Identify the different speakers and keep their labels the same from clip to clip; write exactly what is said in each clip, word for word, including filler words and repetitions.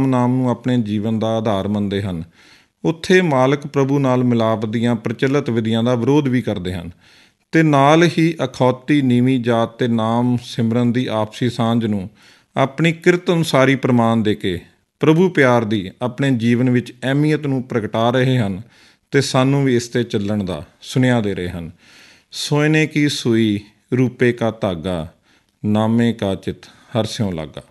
Speaker 1: ਨਾਮ ਨੂੰ ਆਪਣੇ ਜੀਵਨ ਦਾ ਆਧਾਰ ਮੰਨਦੇ ਹਨ, ਉੱਥੇ ਮਾਲਕ ਪ੍ਰਭੂ ਨਾਲ ਮਿਲਾਪ ਦੀਆਂ ਪ੍ਰਚਲਿਤ ਵਿਧੀਆਂ ਦਾ ਵਿਰੋਧ ਵੀ ਕਰਦੇ ਹਨ ਅਤੇ ਨਾਲ ਹੀ ਅਖੌਤੀ ਨੀਵੀਂ ਜਾਤ ਅਤੇ ਨਾਮ ਸਿਮਰਨ ਦੀ ਆਪਸੀ ਸਾਂਝ ਨੂੰ ਆਪਣੀ ਕਿਰਤ ਅਨੁਸਾਰੀ ਪ੍ਰਮਾਣ ਦੇ ਕੇ ਪ੍ਰਭੂ ਪਿਆਰ ਦੀ ਆਪਣੇ ਜੀਵਨ ਵਿੱਚ ਅਹਿਮੀਅਤ ਨੂੰ ਪ੍ਰਗਟਾ ਰਹੇ ਹਨ ਅਤੇ ਸਾਨੂੰ ਵੀ ਇਸ 'ਤੇ ਚੱਲਣ ਦਾ ਸੁਨੇਹਾ ਦੇ ਰਹੇ ਹਨ। ਸੋਇਨੇ ਕੀ ਸੂਈ ਰੂਪੇ ਕਾ ਧਾਗਾ, ਨਾਮੇ ਕਾ ਚਿਤ ਹਰ ਸਿਉ ਲਾਗਾ।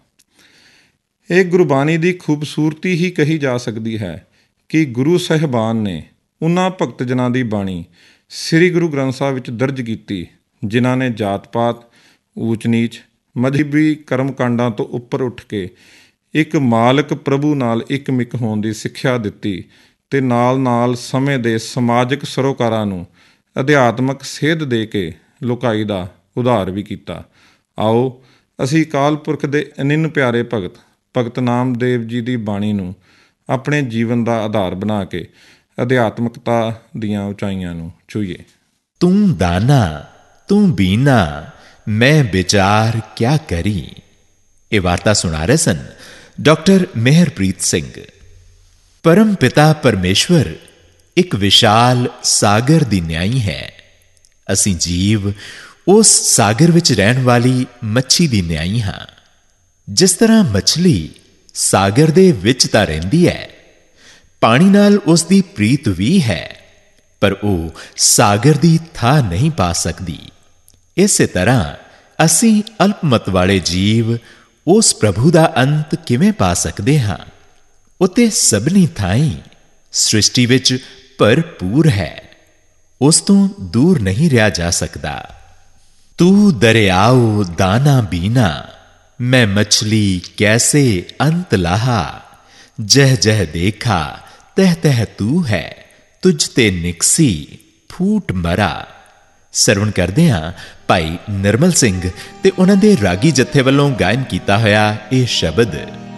Speaker 1: ਇਹ ਗੁਰਬਾਣੀ ਦੀ ਖੂਬਸੂਰਤੀ ਹੀ ਕਹੀ ਜਾ ਸਕਦੀ ਹੈ ਕਿ ਗੁਰੂ ਸਾਹਿਬਾਨ ਨੇ ਉਹਨਾਂ ਭਗਤ ਜਨਾਂ ਦੀ ਬਾਣੀ ਸ੍ਰੀ ਗੁਰੂ ਗ੍ਰੰਥ ਸਾਹਿਬ ਵਿੱਚ ਦਰਜ ਕੀਤੀ, ਜਿਨ੍ਹਾਂ ਨੇ ਜਾਤ ਪਾਤ, ਊਚ ਨੀਚ, ਮਜ਼ਹਬੀ ਕਰਮਕਾਂਡਾਂ ਤੋਂ ਉੱਪਰ ਉੱਠ ਕੇ ਇੱਕ ਮਾਲਕ ਪ੍ਰਭੂ ਨਾਲ ਇੱਕਮਿਕ ਹੋਣ ਦੀ ਸਿੱਖਿਆ ਦਿੱਤੀ ਅਤੇ ਨਾਲ ਨਾਲ ਸਮੇਂ ਦੇ ਸਮਾਜਿਕ ਸਰੋਕਾਰਾਂ ਨੂੰ ਅਧਿਆਤਮਕ ਸੇਧ ਦੇ ਕੇ ਲੁਕਾਈ ਦਾ ਉਧਾਰ ਵੀ ਕੀਤਾ। ਆਓ ਅਸੀਂ ਅਕਾਲ ਪੁਰਖ ਦੇ ਅਨਿੰਨ ਪਿਆਰੇ ਭਗਤ ਭਗਤ ਨਾਮਦੇਵ ਜੀ ਦੀ ਬਾਣੀ ਨੂੰ ਆਪਣੇ ਜੀਵਨ ਦਾ ਆਧਾਰ ਬਣਾ ਕੇ ਅਧਿਆਤਮਕਤਾ ਦੀਆਂ ਉਚਾਈਆਂ ਨੂੰ ਛੂਈਏ।
Speaker 2: ਤੂੰ ਦਾਨਾ ਤੂੰ ਬੀਨਾ, ਮੈਂ ਵਿਚਾਰ ਕਿਆ ਕਰੀ। ਇਹ ਵਾਰਤਾ ਸੁਣਾ ਰਹੇ ਸਨ ਡਾਕਟਰ ਮੇਹਰਪ੍ਰੀਤ ਸਿੰਘ। ਪਰਮ ਪਿਤਾ ਪਰਮੇਸ਼ਵਰ ਇੱਕ ਵਿਸ਼ਾਲ ਸਾਗਰ ਦੀ ਨਿਆਈ ਹੈ। ਅਸੀਂ ਜੀਵ ਉਸ ਸਾਗਰ ਵਿੱਚ ਰਹਿਣ ਵਾਲੀ ਮੱਛੀ ਦੀ ਨਿਆਈ ਹਾਂ। ਜਿਸ ਤਰ੍ਹਾਂ ਮੱਛਲੀ ਸਾਗਰ ਦੇ ਵਿੱਚ ਤਾਂ ਰਹਿੰਦੀ ਹੈ, ਪਾਣੀ ਨਾਲ ਉਸ ਦੀ ਪ੍ਰੀਤ ਵੀ ਹੈ, ਪਰ ਉਹ ਸਾਗਰ ਦੀ ਥਾਂ ਨਹੀਂ ਪਾ ਸਕਦੀ। ਇਸੇ ਤਰ੍ਹਾਂ ਅਸੀਂ ਅਲਪਮਤ ਵਾਲੇ ਜੀਵ ਉਸ ਪ੍ਰਭੂ ਦਾ ਅੰਤ ਕਿਵੇਂ ਪਾ ਸਕਦੇ ਹਾਂ? ਉਤੇ ਸਭਨੀ ਥਾਈਂ ਸ੍ਰਿਸ਼ਟੀ ਵਿੱਚ ਭਰਪੂਰ ਹੈ, ਉਸ ਤੋਂ ਦੂਰ ਨਹੀਂ ਰਿਹਾ ਜਾ ਸਕਦਾ। ਤੂੰ ਦਰਿਆਓ ਦਾਨਾ ਬੀਨਾ, ਮੈਂ ਮਛਲੀ ਕੈਸੇ ਅੰਤ ਲਾਹਾ। ਜਹ ਜਹ ਦੇਖਾ ਤਹ ਤਹ ਤੂ ਹੈ, ਤੁਝ ਤੇ ਨਿਕਸੀ ਫੂਟ ਮਰਾ। ਸਰਵਣ ਕਰਦੇ ਹਾਂ ਭਾਈ ਨਿਰਮਲ ਸਿੰਘ ਤੇ ਉਹਨਾਂ ਦੇ ਰਾਗੀ ਜੱਥੇ ਵੱਲੋਂ ਗਾਇਨ ਕੀਤਾ ਹੋਇਆ ਇਹ ਸ਼ਬਦ।